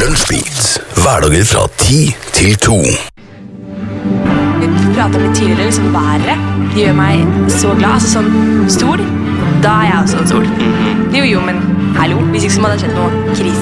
Lunsjbeat, hverdager fra 10 til 2. Vi pratet litt tidligere, liksom været gjør meg så glad, altså sånn stol, da er jeg også en stol. Jo, men hallo, hvis ikke så må det ha skjedd noe krise.